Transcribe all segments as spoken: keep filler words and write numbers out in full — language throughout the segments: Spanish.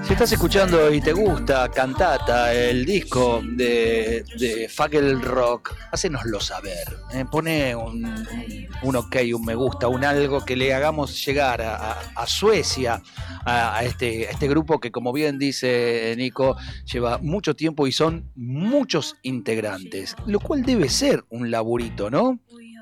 Si estás escuchando y te gusta Cantata, el disco de, de Fackel Rock, hácenoslo saber. Eh, pone un, un, un ok, un me gusta, un algo que le hagamos llegar a, a, a Suecia, a, a, este, a este grupo que, como bien dice Nico, lleva mucho tiempo y son muchos integrantes, lo cual debe ser un laburito, ¿no?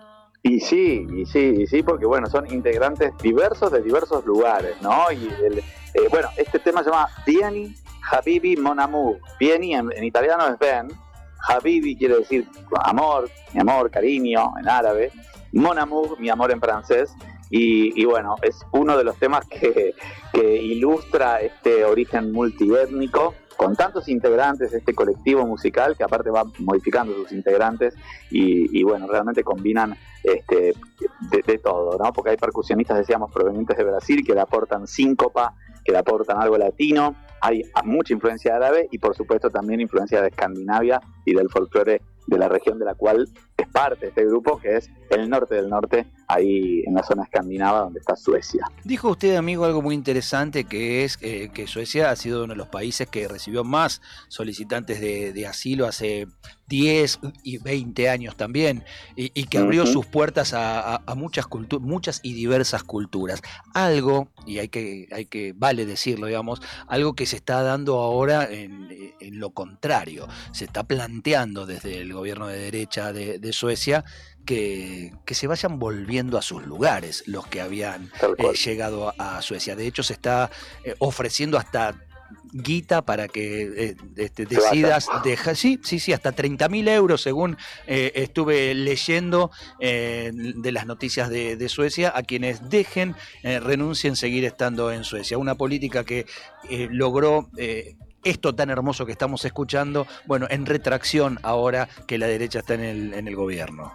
Y sí, y sí, y sí, porque bueno, son integrantes diversos de diversos lugares, ¿no? Y el, eh, bueno, este tema se llama Vieni, Habibi, Mon Amour. Vieni en, en italiano es Ben, Habibi quiere decir amor, mi amor, cariño en árabe, Mon Amour, mi amor en francés. Y, y bueno, es uno de los temas que, que ilustra este origen multiétnico, con tantos integrantes, este colectivo musical que aparte va modificando sus integrantes y, y bueno, realmente combinan este, de, de todo, ¿no? Porque hay percusionistas, decíamos, provenientes de Brasil que le aportan síncopa, que le aportan algo latino, hay mucha influencia árabe y por supuesto también influencia de Escandinavia y del folclore de la región de la cual es parte este grupo, que es el norte del norte, ahí en la zona escandinava donde está Suecia. Dijo usted, amigo, algo muy interesante, que es eh, que Suecia ha sido uno de los países que recibió más solicitantes de, de asilo hace diez y veinte años también, y, y que abrió uh-huh. sus puertas a, a, a muchas cultu- muchas y diversas culturas. Algo, y hay que, hay que vale decirlo, digamos, algo que se está dando ahora en, en lo contrario. Se está planteando desde el gobierno de derecha de, de Suecia que, que se vayan volviendo a sus lugares los que habían eh, llegado a, a Suecia. De hecho, se está eh, ofreciendo hasta guita para que eh, este, decidas dejar, sí, sí, sí, hasta treinta mil euros según eh, estuve leyendo eh, de las noticias de, de Suecia, a quienes dejen, eh, renuncien seguir estando en Suecia. Una política que eh, logró eh, esto tan hermoso que estamos escuchando, bueno, en retracción ahora que la derecha está en el, en el gobierno.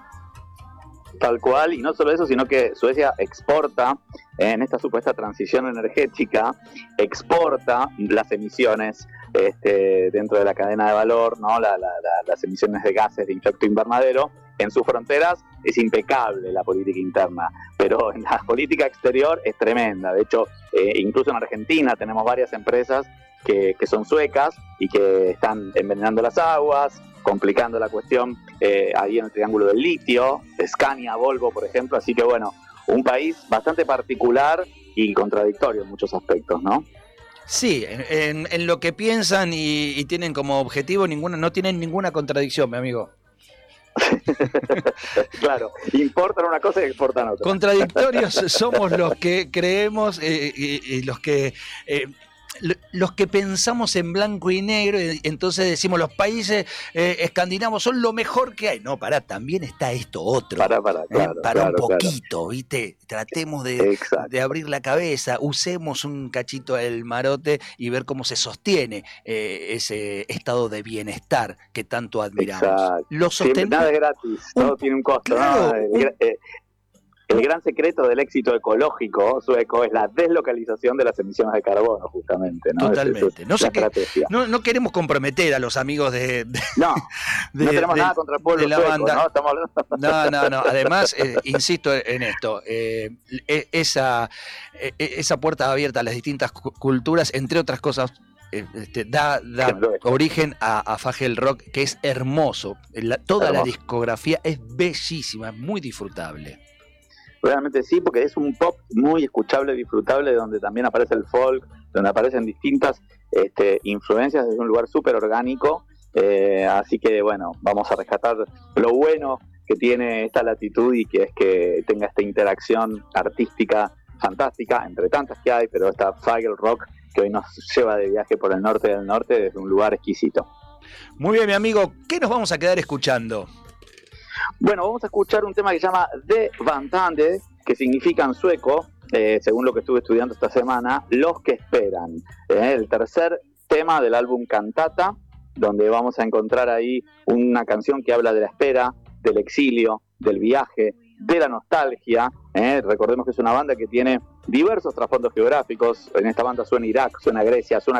Tal cual, y no solo eso, sino que Suecia exporta, en esta supuesta transición energética, exporta las emisiones este, dentro de la cadena de valor, ¿no? la, la, la, las emisiones de gases de efecto invernadero. En sus fronteras es impecable la política interna, pero en la política exterior es tremenda. De hecho, eh, incluso en Argentina tenemos varias empresas que, que son suecas y que están envenenando las aguas, complicando la cuestión eh, ahí en el triángulo del litio, Scania, Volvo, por ejemplo. Así que bueno, un país bastante particular y contradictorio en muchos aspectos, ¿no? Sí, en, en lo que piensan y, y tienen como objetivo, ninguna, no tienen ninguna contradicción, mi amigo. Claro, importan una cosa y exportan otra. Contradictorios somos los que creemos eh, y, y los que... Eh, los que pensamos en blanco y negro, entonces decimos los países eh, escandinavos son lo mejor que hay. No, pará, también está esto otro. Pará, pará, claro, eh, pará claro, un poquito, claro. ¿viste? Tratemos de, de abrir la cabeza, usemos un cachito del marote y ver cómo se sostiene eh, ese estado de bienestar que tanto admiramos. Exacto. Lo sosten... Nada es gratis, un... todo tiene un costo. Claro, ¿no? un... el, eh, El gran secreto del éxito ecológico sueco es la deslocalización de las emisiones de carbono, justamente, ¿no? Totalmente. Es, es no, sé que, no, no queremos comprometer a los amigos de... de no, de, no tenemos de, nada contra el pueblo de la sueco, banda. ¿no? Estamos hablando... No, no, no. Además, eh, insisto en esto, eh, esa, eh, esa puerta abierta a las distintas cu- culturas, entre otras cosas, Este, da, da origen a, a Fackel Rock, que es hermoso. La, toda hermoso. La discografía es bellísima, muy disfrutable. Realmente sí, porque es un pop muy escuchable, disfrutable, donde también aparece el folk, donde aparecen distintas este, influencias desde un lugar súper orgánico. Eh, así que bueno, vamos a rescatar lo bueno que tiene esta latitud y que es que tenga esta interacción artística fantástica, entre tantas que hay, pero esta Fackel Rock que hoy nos lleva de viaje por el norte del norte desde un lugar exquisito. Muy bien, mi amigo, ¿qué nos vamos a quedar escuchando? Bueno, vamos a escuchar un tema que se llama De Vantande, que significa en sueco, eh, según lo que estuve estudiando esta semana, los que esperan. Eh, el tercer tema del álbum Cantata, donde vamos a encontrar ahí una canción que habla de la espera, del exilio, del viaje, de la nostalgia. Eh, recordemos que es una banda que tiene diversos trasfondos geográficos. En esta banda suena Irak, suena Grecia, suena